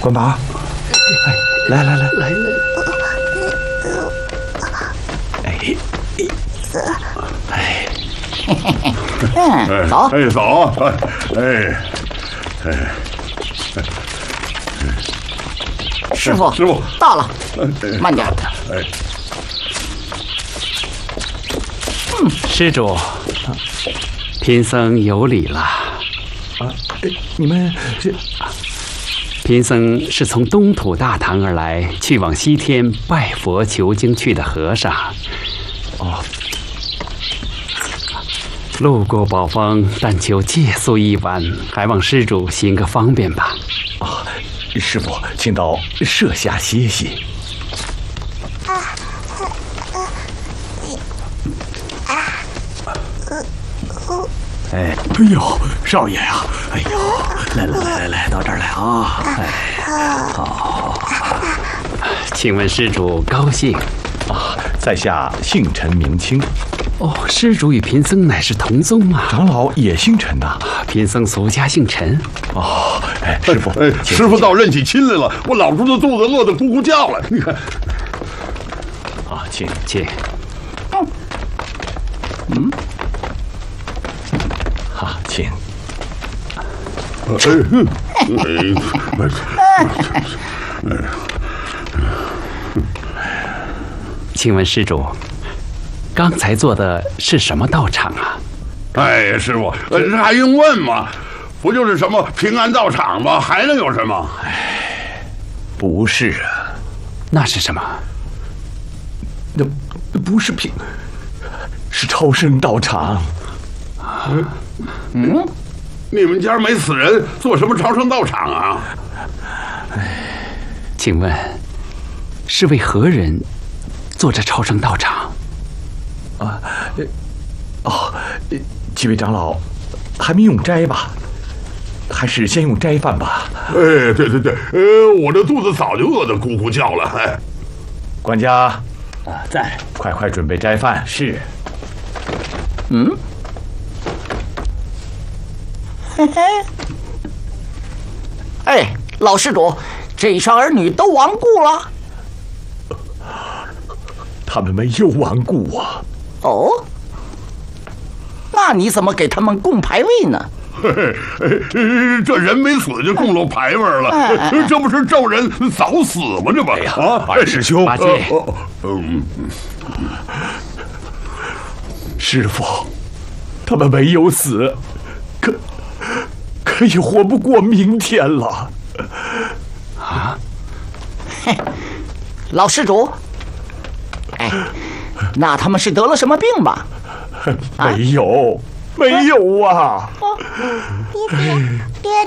关宝，来， 走， 走， 师傅，到了，慢点。 施主，贫僧有礼了。 你们这…… 贫僧是从东土大唐而来，去往西天拜佛求经去的和尚。路过宝峰，但求借宿一晚，还望施主行个方便吧。 师傅，请到舍下歇息。哎呦，少爷呀！哎呦，来，到这儿来啊！好。 请问施主高姓？ 在下姓陈名清。 施主与贫僧乃是同宗啊！ 长老也姓陈呐。 贫僧俗家姓陈。 师傅， 师傅倒认起亲来了，我老猪的肚子饿得咕咕叫了。你看， 请。请。 请问施主，刚才做的是什么道场啊？ 哎，师傅，这还用问吗？不就是什么平安道场吗？还能有什么？ 不是啊， 那是什么？ 那不是是超生道场。 你们家没死人，做什么超生道场啊？ 请问，是为何人做这超生道场？ 几位长老还没用斋吧？还是先用斋饭吧。 对，我这肚子早就饿得咕咕叫了。 管家在， 快准备斋饭。是。 哎，老施主，这一双儿女都亡故了。 他们没有亡故啊。 那你怎么给他们供牌位呢？ 这人没死就供了牌位了，这不是咒人早死吗？这不， 二师兄， 八戒， 师傅，他们没有死，可也活不过明天了。 老施主，那他们是得了什么病吧？ 没有啊。